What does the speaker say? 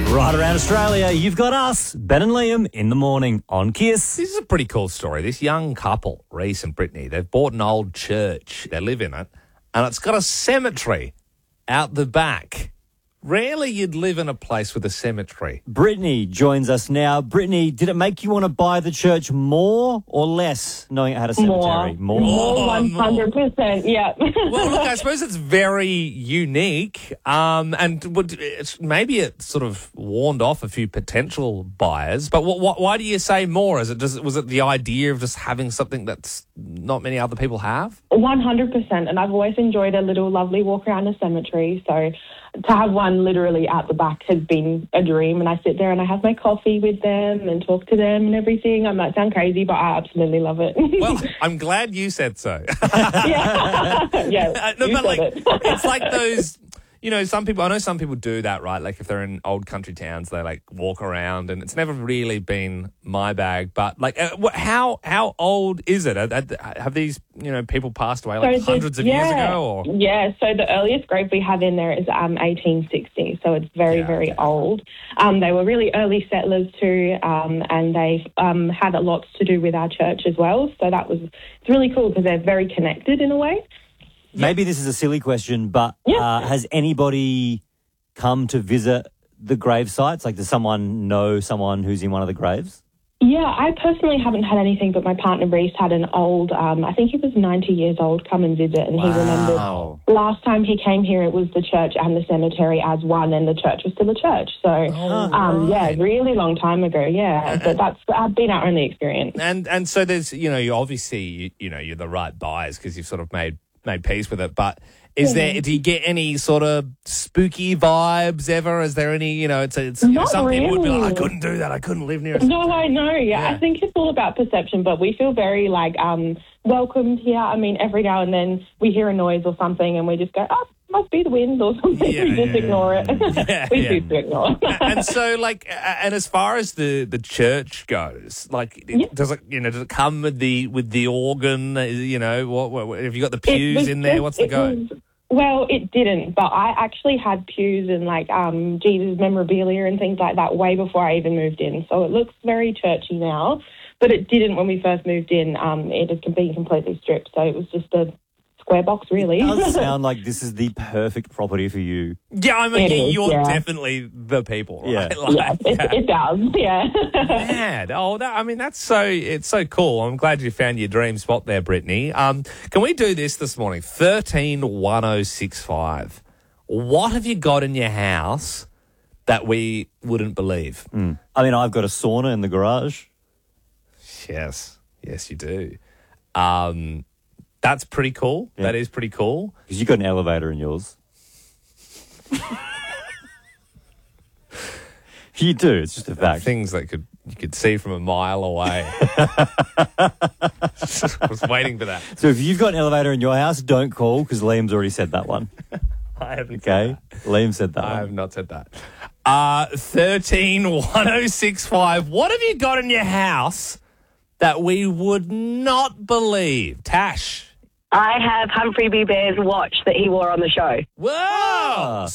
Right around Australia, you've got us, Ben and Liam, in the morning on Kiss. This is a pretty cool story. This young couple, Reese and Brittany, they've bought an old church. They live in it, and it's got a cemetery out the back. Rarely you'd live in a place with a cemetery. Brittany joins us now. Brittany, did it make you want to buy the church more or less, knowing it had a cemetery? More, 100%, yeah. Well, look, I suppose it's very unique, and maybe it sort of warned off a few potential buyers. But why do you say more? Was it the idea of just having something that's not many other people have? 100%, and I've always enjoyed a little lovely walk around a cemetery, so to have one literally out the back has been a dream, and I sit there and I have my coffee with them and talk to them and everything. I might sound crazy, but I absolutely love it. Well, I'm glad you said so. Yeah, it's like those, I know some people do that, right? Like if they're in old country towns, they like walk around, and it's never really been my bag. But like, how old is it? Have these, people passed away like hundreds of years ago? Or? Yeah, so the earliest grave we have in there is 1860, so it's very old. They were really early settlers too, and they had a lot to do with our church as well. So it's really cool because they're very connected in a way. Maybe this is a silly question, but has anybody come to visit the grave sites? Like, does someone know someone who's in one of the graves? Yeah, I personally haven't had anything, but my partner Reese had an old, I think he was 90 years old, come and visit, and he remembered last time he came here, it was the church and the cemetery as one, and the church was still a church. So, really long time ago, but that's been our only experience. And so there's, you obviously, you're the right buyers because you've sort of made peace with it, but do you get any sort of spooky vibes ever? Is there any, some people would be like, I couldn't do that, I couldn't live near it. No, I know, I think it's all about perception, but we feel very welcomed here. I mean, every now and then we hear a noise or something and we just go, must be the wind or something. We just ignore it. We choose to ignore it. And so, and as far as the church goes, does it come with the organ? What have you got the pews in there? What's the go? Well, it didn't, but I actually had pews and Jesus memorabilia and things like that way before I even moved in. So it looks very churchy now, but it didn't when we first moved in. It had been completely stripped, so it was just a square box, really. It does sound like this is the perfect property for you. Yeah, I mean, you're definitely the people, right? It does, yeah. Mad. It's so cool. I'm glad you found your dream spot there, Brittany. Can we do this morning? 131065. What have you got in your house that we wouldn't believe? I mean, I've got a sauna in the garage. Yes, you do. That's pretty cool. Yeah. That is pretty cool. Because you've got an elevator in yours. You do. It's just a fact. Things that you could see from a mile away. I was waiting for that. So if you've got an elevator in your house, don't call because Liam's already said that one. I haven't said that. Liam said that I one. have not said that. 131065. What have you got in your house that we would not believe? Tash. I have Humphrey B. Bear's watch that he wore on the show. Whoa!